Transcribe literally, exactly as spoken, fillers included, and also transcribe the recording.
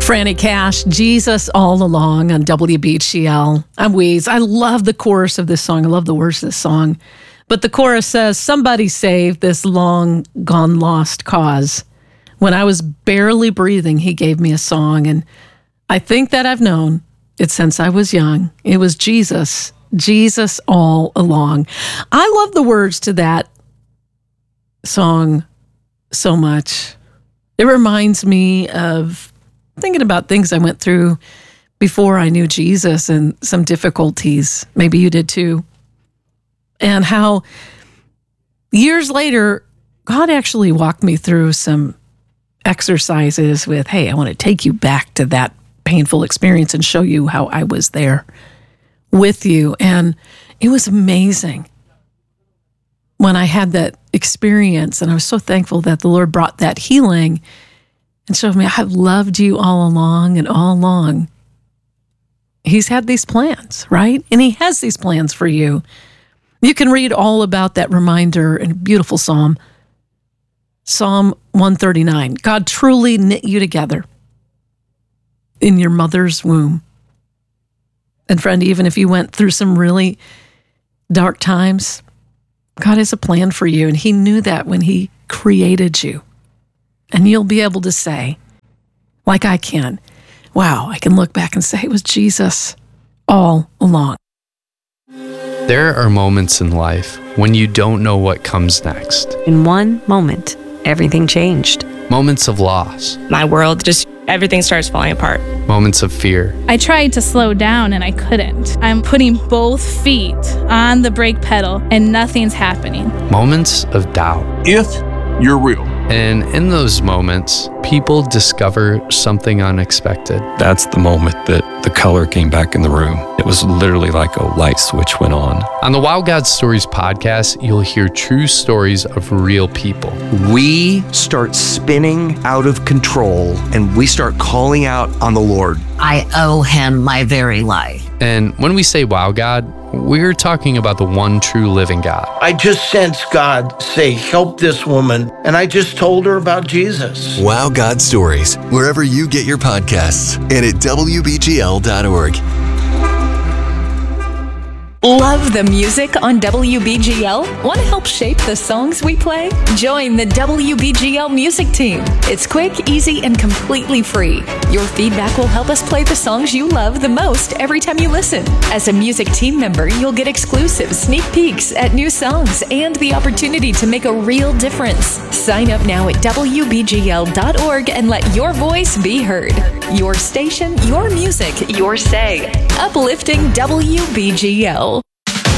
Franny Cash, Jesus All Along on W B G L. I'm Weeze. I love the chorus of this song. I love the words of this song. But the chorus says, somebody saved this long gone lost cause. When I was barely breathing, he gave me a song. And I think that I've known it since I was young. It was Jesus, Jesus all along. I love the words to that song so much. It reminds me of thinking about things I went through before I knew Jesus and some difficulties. Maybe you did too. And how years later, God actually walked me through some exercises with, hey, I want to take you back to that painful experience and show you how I was there with you. And it was amazing when I had that experience. And I was so thankful that the Lord brought that healing and showed me I've loved you all along and all along. He's had these plans, right? And he has these plans for you. You can read all about that reminder in a beautiful psalm. Psalm one thirty-nine. God truly knit you together in your mother's womb. And friend, even if you went through some really dark times, God has a plan for you. And he knew that when he created you. And you'll be able to say, like I can, wow, I can look back and say it was Jesus all along. There are moments in life when you don't know what comes next. In one moment, everything changed. Moments of loss. My world just, everything starts falling apart. Moments of fear. I tried to slow down and I couldn't. I'm putting both feet on the brake pedal and nothing's happening. Moments of doubt. If you're real. And in those moments, people discover something unexpected. That's the moment that the color came back in the room. It was literally like a light switch went on. On the Wow God Stories podcast, you'll hear true stories of real people. We start spinning out of control and we start calling out on the Lord. I owe him my very life. And when we say Wow God, we're talking about the one true living God. I just sensed God say, help this woman. And I just told her about Jesus. Wow God Stories, wherever you get your podcasts and at W B G L dot org. Love the music on W B G L? Want to help shape the songs we play? Join the W B G L music team. It's quick, easy, and completely free. Your feedback will help us play the songs you love the most every time you listen. As a music team member, you'll get exclusive sneak peeks at new songs and the opportunity to make a real difference. Sign up now at W B G L dot org and let your voice be heard. Your station, your music, your say. Uplifting W B G L.